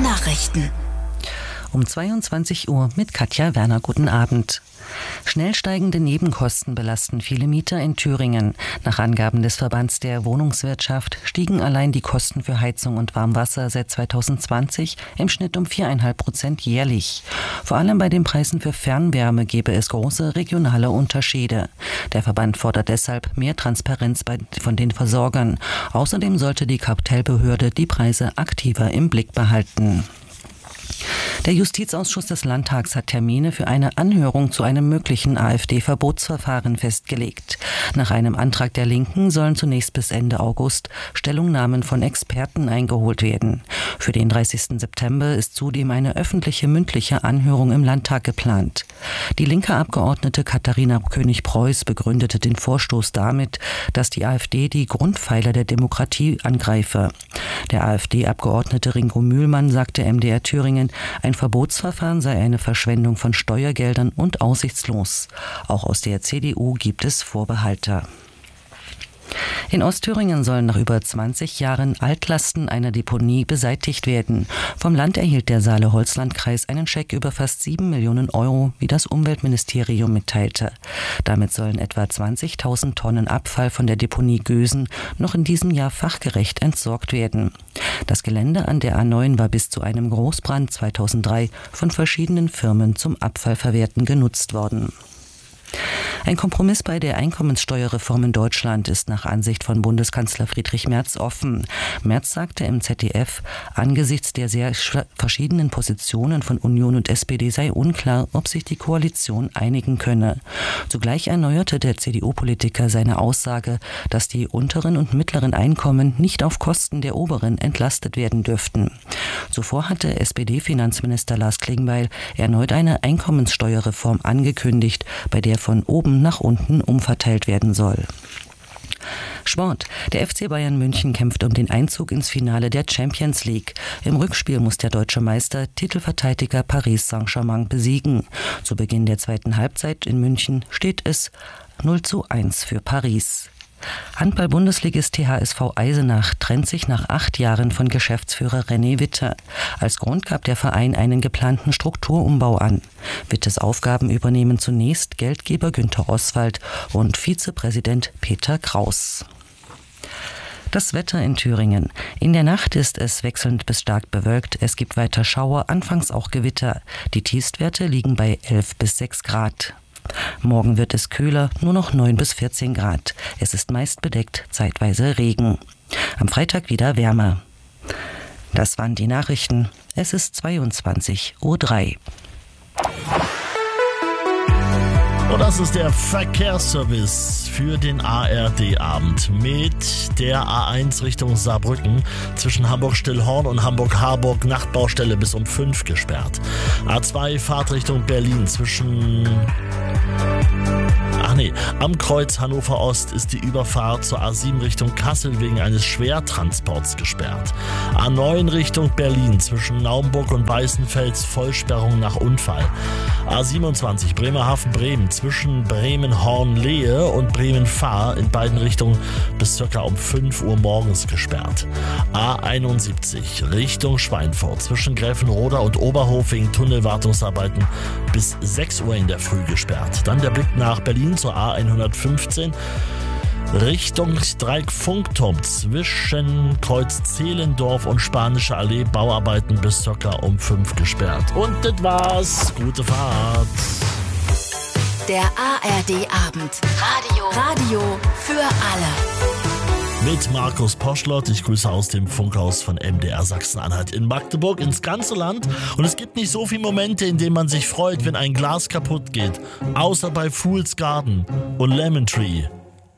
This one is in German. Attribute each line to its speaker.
Speaker 1: Nachrichten.
Speaker 2: Um 22 Uhr mit Katja Werner. Guten Abend. Schnell steigende Nebenkosten belasten viele Mieter in Thüringen. Nach Angaben des Verbands der Wohnungswirtschaft stiegen allein die Kosten für Heizung und Warmwasser seit 2020 im Schnitt um 4,5% jährlich. Vor allem bei den Preisen für Fernwärme gebe es große regionale Unterschiede. Der Verband fordert deshalb mehr Transparenz von den Versorgern. Außerdem sollte die Kartellbehörde die Preise aktiver im Blick behalten. Der Justizausschuss des Landtags hat Termine für eine Anhörung zu einem möglichen AfD-Verbotsverfahren festgelegt. Nach einem Antrag der Linken sollen zunächst bis Ende August Stellungnahmen von Experten eingeholt werden. Für den 30. September ist zudem eine öffentliche mündliche Anhörung im Landtag geplant. Die linke Abgeordnete Katharina König-Preuß begründete den Vorstoß damit, dass die AfD die Grundpfeiler der Demokratie angreife. Der AfD-Abgeordnete Ringo Mühlmann sagte MDR Thüringen, ein Verbotsverfahren sei eine Verschwendung von Steuergeldern und aussichtslos. Auch aus der CDU gibt es Vorbehalte. In Ostthüringen sollen nach über 20 Jahren Altlasten einer Deponie beseitigt werden. Vom Land erhielt der Saale-Holzland-Kreis einen Scheck über fast 7 Millionen Euro, wie das Umweltministerium mitteilte. Damit sollen etwa 20.000 Tonnen Abfall von der Deponie Gösen noch in diesem Jahr fachgerecht entsorgt werden. Das Gelände an der A9 war bis zu einem Großbrand 2003 von verschiedenen Firmen zum Abfallverwerten genutzt worden. Ein Kompromiss bei der Einkommenssteuerreform in Deutschland ist nach Ansicht von Bundeskanzler Friedrich Merz offen. Merz sagte im ZDF, angesichts der sehr verschiedenen Positionen von Union und SPD sei unklar, ob sich die Koalition einigen könne. Zugleich erneuerte der CDU-Politiker seine Aussage, dass die unteren und mittleren Einkommen nicht auf Kosten der oberen entlastet werden dürften. Zuvor hatte SPD-Finanzminister Lars Klingbeil erneut eine Einkommenssteuerreform angekündigt, bei der von oben nach unten umverteilt werden soll. Sport. Der FC Bayern München kämpft um den Einzug ins Finale der Champions League. Im Rückspiel muss der deutsche Meister Titelverteidiger Paris Saint-Germain besiegen. Zu Beginn der zweiten Halbzeit in München steht es 0:1 für Paris. Handball-Bundesligist THSV Eisenach trennt sich nach 8 Jahren von Geschäftsführer René Witte. Als Grund gab der Verein einen geplanten Strukturumbau an. Wittes Aufgaben übernehmen zunächst Geldgeber Günter Oswald und Vizepräsident Peter Kraus. Das Wetter in Thüringen. In der Nacht ist es wechselnd bis stark bewölkt. Es gibt weiter Schauer, anfangs auch Gewitter. Die Tiefstwerte liegen bei 11 bis 6 Grad. Morgen wird es kühler, nur noch 9 bis 14 Grad. Es ist meist bedeckt, zeitweise Regen. Am Freitag wieder wärmer. Das waren die Nachrichten. Es ist 22:03 Uhr.
Speaker 3: Und das ist der Verkehrsservice für den ARD-Abend mit der A1 Richtung Saarbrücken zwischen Hamburg-Stillhorn und Hamburg-Harburg Nachtbaustelle bis um 5 gesperrt. A2 Fahrtrichtung Berlin am Kreuz Hannover Ost ist die Überfahrt zur A7 Richtung Kassel wegen eines Schwertransports gesperrt. A9 Richtung Berlin zwischen Naumburg und Weißenfels Vollsperrung nach Unfall. A27 Bremerhaven-Bremen zwischen Bremen-Hornlehe und Bremen-Fahr in beiden Richtungen bis ca. um 5 Uhr morgens gesperrt. A71 Richtung Schweinfurt zwischen Gräfenroda und Oberhof wegen Tunnelwartungsarbeiten bis 6 Uhr in der Früh gesperrt. Dann der Blick nach Berlin zur A115 Richtung Dreieck-Funkturm zwischen Kreuz Zehlendorf und Spanische Allee Bauarbeiten bis ca. um 5 gesperrt. Und das war's. Gute Fahrt.
Speaker 1: Der ARD-Abend. Radio für alle.
Speaker 3: Mit Markus Poschlott. Ich grüße aus dem Funkhaus von MDR Sachsen-Anhalt in Magdeburg ins ganze Land. Und es gibt nicht so viele Momente, in denen man sich freut, wenn ein Glas kaputt geht. Außer bei Fool's Garden und Lemon Tree.